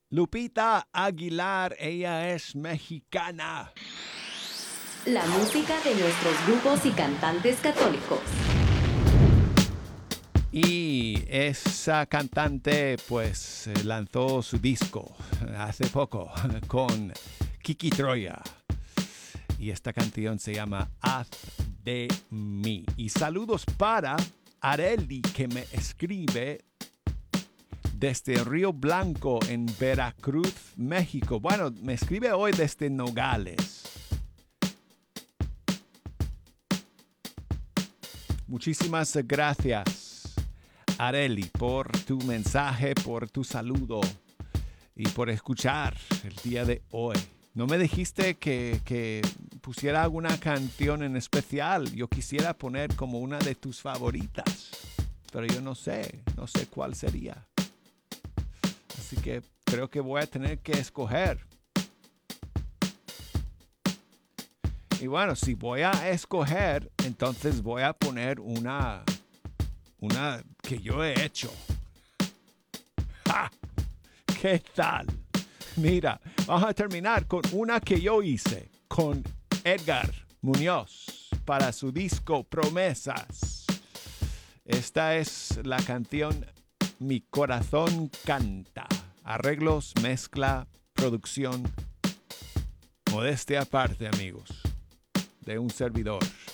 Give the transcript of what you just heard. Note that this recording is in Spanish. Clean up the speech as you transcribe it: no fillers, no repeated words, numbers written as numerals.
Lupita Aguilar, ella es mexicana. La música de nuestros grupos y cantantes católicos. Y esa cantante pues lanzó su disco hace poco con Kiki Troya. Y esta canción se llama Haz de mí. Y saludos para Areli, que me escribe desde Río Blanco en Veracruz, México. Bueno, me escribe hoy desde Nogales. Muchísimas gracias, Areli, por tu mensaje, por tu saludo y por escuchar el día de hoy. No me dijiste que pusiera alguna canción en especial. Yo quisiera poner como una de tus favoritas, pero yo no sé cuál sería. Así que creo que voy a tener que escoger. Y bueno, si voy a escoger, entonces voy a poner una que yo he hecho. ¡Ja! ¿Qué tal? Mira, vamos a terminar con una que yo hice con Edgar Muñoz para su disco Promesas. Esta es la canción Mi Corazón Canta. Arreglos, mezcla, producción. Modestia aparte, amigos, de un servidor.